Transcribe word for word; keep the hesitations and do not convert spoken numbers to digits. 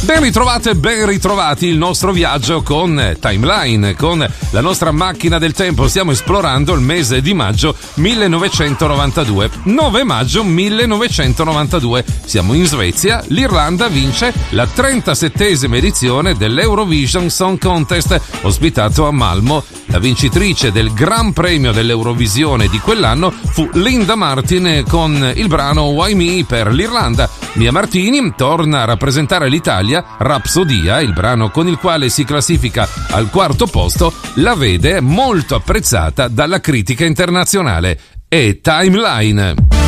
Ben ritrovate, ben ritrovati il nostro viaggio con Timeline, con la nostra macchina del tempo. Stiamo esplorando il mese di maggio millenovecentonovantadue. nove maggio millenovecentonovantadue. Siamo in Svezia. L'Irlanda vince la trentasettesima edizione dell'Eurovision Song Contest, ospitato a Malmö. La vincitrice del Gran Premio dell'Eurovisione di quell'anno fu Linda Martin con il brano Why Me per l'Irlanda. Mia Martini torna a rappresentare l'Italia. Rapsodia, il brano con il quale si classifica al quarto posto, la vede molto apprezzata dalla critica internazionale. E Timeline.